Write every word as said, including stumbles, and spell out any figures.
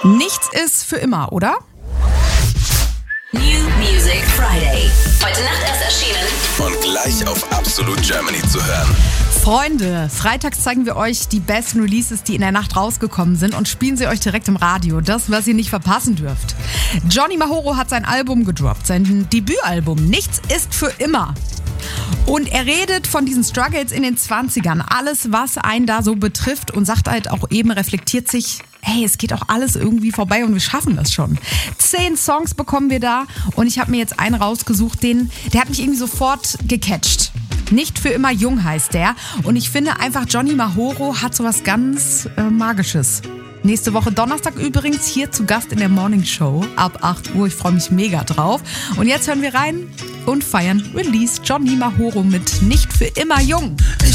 Nichts ist für immer, oder? New Music Friday. Heute Nacht erst erschienen. Und gleich auf Absolute Germany zu hören. Freunde, freitags zeigen wir euch die besten Releases, die in der Nacht rausgekommen sind und spielen sie euch direkt im Radio. Das, was ihr nicht verpassen dürft. Johnny Mahoro hat sein Album gedroppt, sein Debütalbum Nichts ist für immer. Und er redet von diesen Struggles in den zwanzigern, alles, was einen da so betrifft und sagt halt auch eben, reflektiert sich, hey, es geht auch alles irgendwie vorbei und wir schaffen das schon. Zehn Songs bekommen wir da und ich habe mir jetzt einen rausgesucht, den, der hat mich irgendwie sofort gecatcht. Nicht für immer jung heißt der und ich finde einfach, Johnny Mahoro hat sowas ganz äh, Magisches. Nächste Woche Donnerstag übrigens hier zu Gast in der Morning Show ab acht Uhr. Ich freue mich mega drauf. Und jetzt hören wir rein und feiern Release Johnny Mahoro mit Nicht für immer jung. Ich